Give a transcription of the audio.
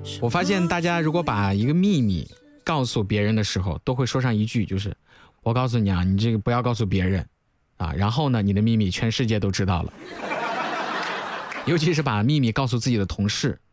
我发现大家如果把一个秘密告诉别人的时候，都会说上一句，就是我告诉你啊，你这个不要告诉别人啊，然后呢，你的秘密全世界都知道了。尤其是把秘密告诉自己的同事